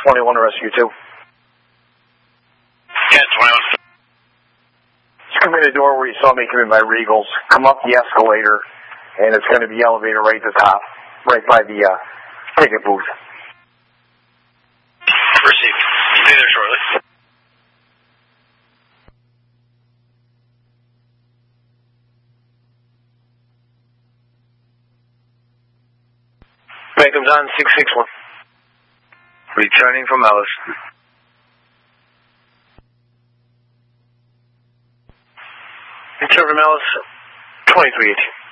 21, the rest of you too. Yeah, 21. Just come in the door where you saw me come in by Regals. Come up the escalator, and it's going to be elevator right at the top, right by the ticket booth. Received. Be there shortly. Makeham's on 661. Returning from Ellis. Return from Ellis, 2318.